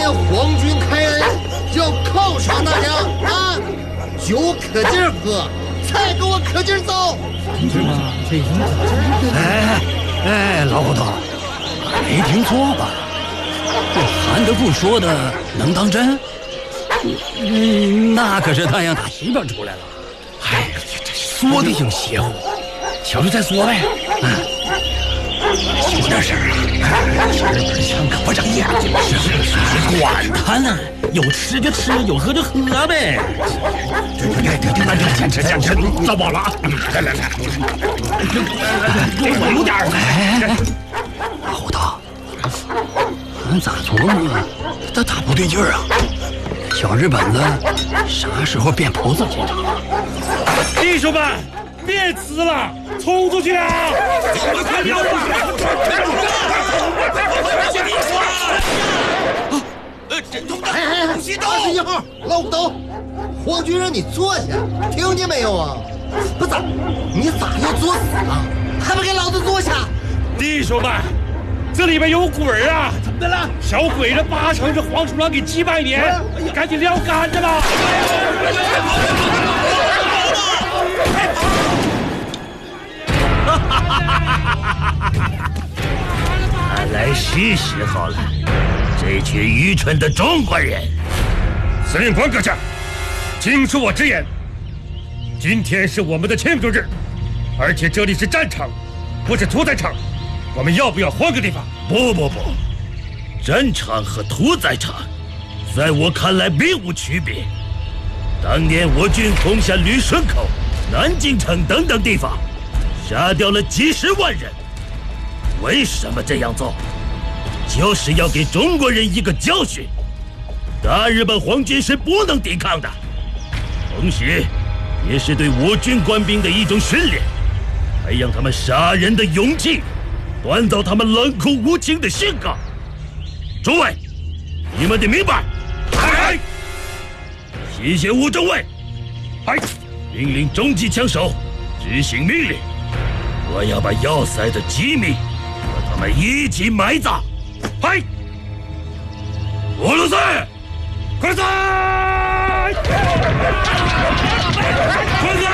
天皇军开恩，要犒赏大家啊！酒可劲儿喝，菜给我可劲儿造。 哎，老骨头，没听错吧？这韩德富说的能当真？那可是他让他媳妇出来了。 哎，这说的挺邪乎，瞧着再说呗。有点事儿啊，小日本枪可不长眼睛，是管他呢，有吃就吃，有喝就喝呗。对，坚持，糟饱了啊！来，给我留点儿。 哎，老胡头，俺咋琢磨，他不对劲儿啊？小日本子啥时候变菩萨进场了？ 弟兄们，别吃了，冲出去啊！快溜啊！ 21号，老骨头，皇军让你坐下，听见没有啊？不是，你咋又作死了？还不给老子坐下！ 弟兄们，这里面有鬼啊！怎么的了？小鬼子八成是黄鼠狼给祭拜年，赶紧撩杆子吧！ 看来是时候了，这群愚蠢的中国人！ 司令官阁下，听恕我直言，今天是我们的庆祝日，而且这里是战场，不是屠宰场，我们要不要换个地方？ 不，战场和屠宰场，在我看来并无区别。当年我军攻下旅顺口、南京城等等地方，杀掉了几十万人。为什么这样做？就是要给中国人一个教训。大日本皇军是不能抵抗的，同时，也是对我军官兵的一种训练，培养他们杀人的勇气，锻造他们冷酷无情的性格。诸位，你们得明白。嗨！谢谢吴中尉。嗨！命令中级枪手执行命令，我要把要塞的机密和他们一起埋葬。嗨！乌鲁塞，快塞！快塞！